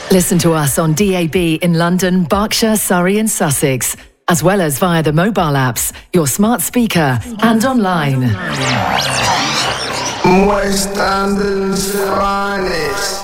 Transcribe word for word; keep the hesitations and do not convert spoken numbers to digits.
Listen to us on D A B in London, Berkshire, Surrey and Sussex, as well as via the mobile apps, your smart speaker and online. West London's finest.